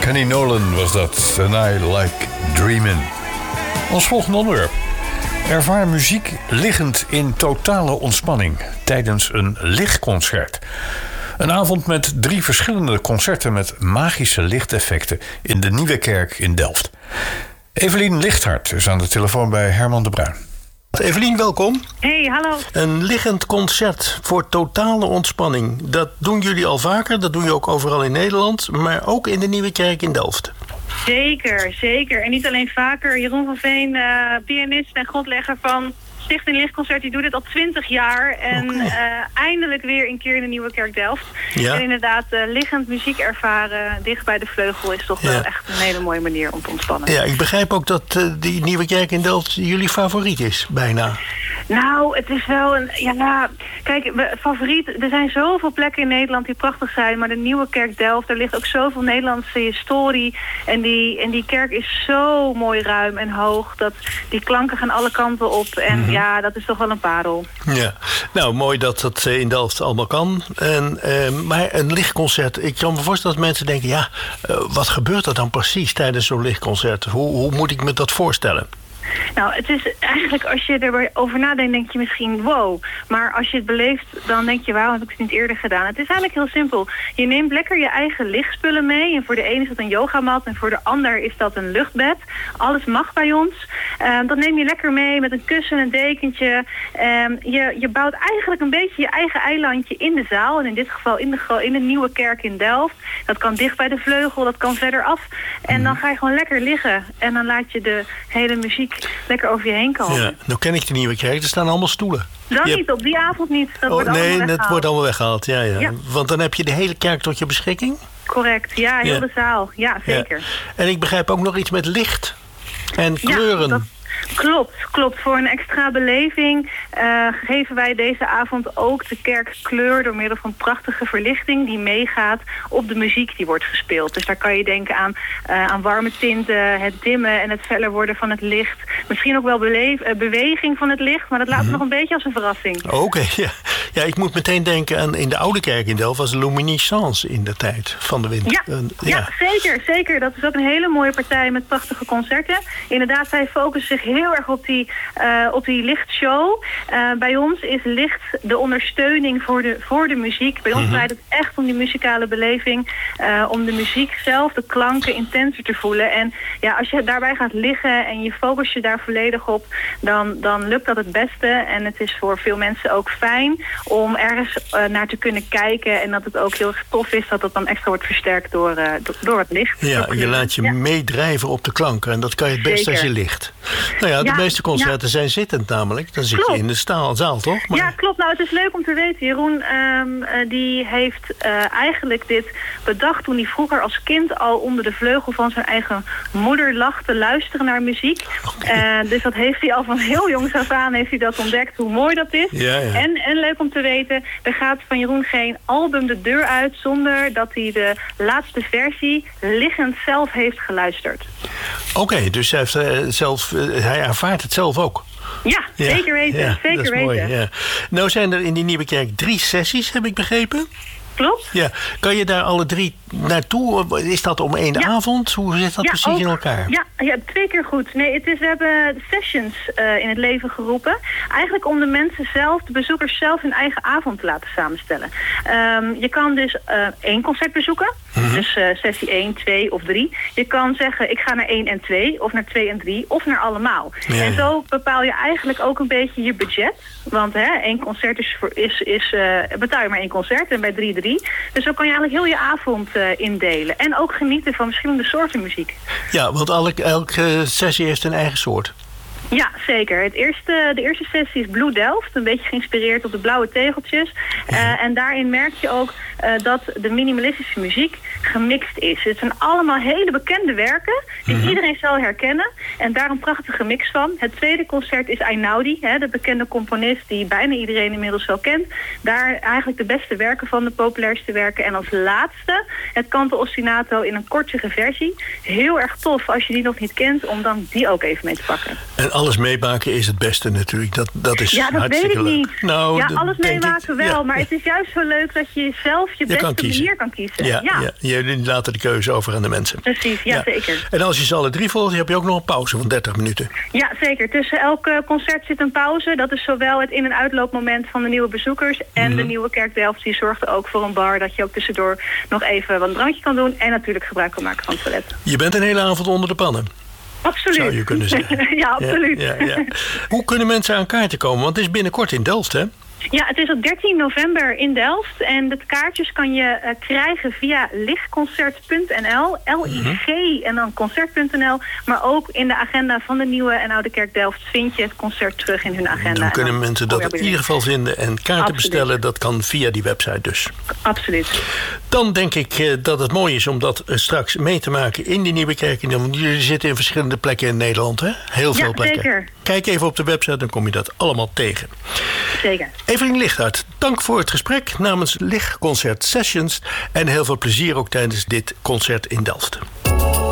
Kenny Nolan was dat. And I Like Dreamin'. Ons volgende onderwerp. Ervaar muziek liggend in totale ontspanning tijdens een lichtconcert. Een avond met 3 verschillende concerten met magische lichteffecten in de Nieuwe Kerk in Delft. Evelien Lichthart is aan de telefoon bij Herman de Bruin. Evelien, welkom. Hey, hallo. Een liggend concert voor totale ontspanning. Dat doen jullie al vaker, dat doen je ook overal in Nederland, maar ook in de Nieuwe Kerk in Delft. Zeker, zeker. En niet alleen vaker. Jeroen van Veen, pianist en grondlegger van Stichting Lichtconcert, die doet dit al 20 jaar. En eindelijk weer een keer in de Nieuwe Kerk Delft. Ja. En inderdaad, liggend muziek ervaren dicht bij de vleugel is toch wel echt een hele mooie manier om te ontspannen. Ja, ik begrijp ook dat die Nieuwe Kerk in Delft jullie favoriet is, bijna. Nou, het is wel een... Ja, kijk, favoriet... Er zijn zoveel plekken in Nederland die prachtig zijn, maar de Nieuwe Kerk Delft, er ligt ook zoveel Nederlandse historie. En die kerk is zo mooi ruim en hoog, dat die klanken gaan alle kanten op. En ja, dat is toch wel een parel. Ja, nou, mooi dat dat in Delft allemaal kan. Maar een lichtconcert, ik kan me voorstellen dat mensen denken, wat gebeurt er dan precies tijdens zo'n lichtconcert? Hoe moet ik me dat voorstellen? Nou, het is eigenlijk, als je erover nadenkt, denk je misschien wow. Maar als je het beleeft, dan denk je, waarom heb ik het niet eerder gedaan? Het is eigenlijk heel simpel. Je neemt lekker je eigen lichtspullen mee. En voor de een is dat een yogamat en voor de ander is dat een luchtbed. Alles mag bij ons. Dat neem je lekker mee met een kussen, een dekentje. Je bouwt eigenlijk een beetje je eigen eilandje in de zaal. En in dit geval in de Nieuwe Kerk in Delft. Dat kan dicht bij de vleugel, dat kan verder af. En dan ga je gewoon lekker liggen. En dan laat je de hele muziek lekker over je heen komen. Ja, nou ken ik de Nieuwe Kerk, er staan allemaal stoelen. Niet, op die avond niet. Dat wordt allemaal weggehaald. Ja. Want dan heb je de hele kerk tot je beschikking? Correct, heel de zaal. Ja, zeker. Ja. En ik begrijp ook nog iets met licht en kleuren. Klopt. Voor een extra beleving geven wij deze avond ook de kerk kleur door middel van prachtige verlichting die meegaat op de muziek die wordt gespeeld. Dus daar kan je denken aan warme tinten, het dimmen en het feller worden van het licht. Misschien ook wel beweging van het licht, maar dat laat het nog een beetje als een verrassing. Oké. Ja, ik moet meteen denken aan in de oude kerk in Delft was de luminescence in de tijd van de winter. Ja, zeker. Dat is ook een hele mooie partij met prachtige concerten. Inderdaad, zij focussen zich heel erg op die lichtshow. Bij ons is licht de ondersteuning voor de muziek. Bij ons draait het echt om die muzikale beleving. Om de muziek zelf, de klanken intenser te voelen. En ja, als je daarbij gaat liggen en je focus je daar volledig op, dan lukt dat het beste. En het is voor veel mensen ook fijn om ergens naar te kunnen kijken. En dat het ook heel erg tof is dat het dan extra wordt versterkt door het licht. Ja, je laat je meedrijven op de klanken. En dat kan je het beste als je ligt. Nou ja, de meeste concerten zijn zittend namelijk. Dan zit je in de zaal, toch? Maar... Ja, klopt. Nou, het is leuk om te weten. Jeroen die heeft eigenlijk dit bedacht toen hij vroeger als kind al onder de vleugel van zijn eigen moeder lag te luisteren naar muziek. Okay. Dus dat heeft hij al van heel jongs af aan heeft hij dat ontdekt, hoe mooi dat is. Ja. En leuk om te weten, er gaat van Jeroen geen album de deur uit zonder dat hij de laatste versie liggend zelf heeft geluisterd. Oké, dus hij ervaart het zelf ook. Ja, zeker weten. Ja, zeker dat is weten. Mooi, ja. Nou zijn er in die Nieuwe Kerk 3 sessies, heb ik begrepen. Klopt. Ja. Kan je daar alle 3 naartoe? Is dat om 1 avond? Hoe zit dat precies in elkaar? Ja, 2 keer goed. Nee, we hebben sessions in het leven geroepen. Eigenlijk om de mensen zelf, de bezoekers zelf, hun eigen avond te laten samenstellen. Je kan dus 1 concert bezoeken. Dus sessie 1, 2 of 3. Je kan zeggen, ik ga naar 1 en 2, of naar 2 en 3, of naar allemaal. Ja. En zo bepaal je eigenlijk ook een beetje je budget. Want 1 concert betaal je maar 1 concert en bij 3. Dus zo kan je eigenlijk heel je avond indelen. En ook genieten van verschillende soorten muziek. Ja, want elke sessie heeft een eigen soort. Ja, zeker. De eerste sessie is Blue Delft. Een beetje geïnspireerd op de blauwe tegeltjes. En daarin merk je ook dat de minimalistische muziek gemixt is. Het zijn allemaal hele bekende werken die iedereen zal herkennen. En daar een prachtige mix van. Het tweede concert is Einaudi, de bekende componist die bijna iedereen inmiddels wel kent. Daar eigenlijk de beste werken van, de populairste werken. En als laatste het Canto Ostinato in een kortere versie. Heel erg tof als je die nog niet kent, om dan die ook even mee te pakken. En alles meemaken is het beste natuurlijk. Dat is ja, dat hartstikke weet ik leuk. niet. Nou, ja, alles meemaken wel. Ja. Maar het is juist zo leuk dat je zelf je beste manier kan kiezen. Ja. Jullie laten de keuze over aan de mensen. Precies, ja, zeker. En als je ze alle 3 volgt, heb je ook nog een pauze van 30 minuten. Ja, zeker. Tussen elk concert zit een pauze. Dat is zowel het in- en uitloopmoment van de nieuwe bezoekers en de Nieuwe Kerk Delft. Die zorgt er ook voor een bar dat je ook tussendoor nog even wat een drankje kan doen en natuurlijk gebruik kan maken van het toilet. Je bent een hele avond onder de pannen. Absoluut. Zou je kunnen zeggen. Ja, absoluut. Ja. Hoe kunnen mensen aan kaarten komen? Want het is binnenkort in Delft, hè? Ja, het is op 13 november in Delft. En de kaartjes kan je krijgen via lichtconcert.nl. LIG en dan concert.nl. Maar ook in de agenda van de Nieuwe en Oude Kerk Delft vind je het concert terug in hun agenda. Dan kunnen mensen dat in ieder geval vinden en kaarten bestellen. Dat kan via die website dus. Absoluut. Dan denk ik dat het mooi is om dat straks mee te maken in die Nieuwe Kerk. Jullie zitten in verschillende plekken in Nederland, hè? Heel veel plekken. Zeker. Kijk even op de website, dan kom je dat allemaal tegen. Zeker. Evelien Lichthart, dank voor het gesprek namens Lichtconcert Sessions. En heel veel plezier ook tijdens dit concert in Delft.